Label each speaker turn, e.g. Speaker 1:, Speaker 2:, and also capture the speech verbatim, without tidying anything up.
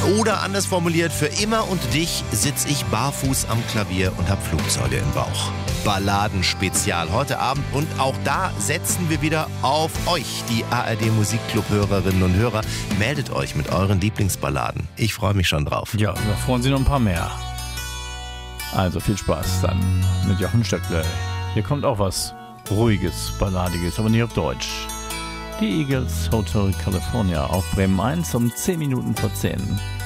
Speaker 1: Oder anders formuliert, für immer und dich sitz ich barfuß am Klavier und hab Flugzeuge im Bauch. Balladenspezial heute Abend und auch da setzen wir wieder auf euch, die A R D Musikclub-Hörerinnen und Hörer. Meldet euch mit euren Lieblingsballaden. Ich freue mich schon drauf.
Speaker 2: Ja, da freuen Sie noch ein paar mehr. Also viel Spaß dann mit Jochen Stöckle. Hier kommt auch was Ruhiges, Balladiges, aber nicht auf Deutsch. Die Eagles, Hotel California auf Bremen eins um zehn Minuten vor zehn.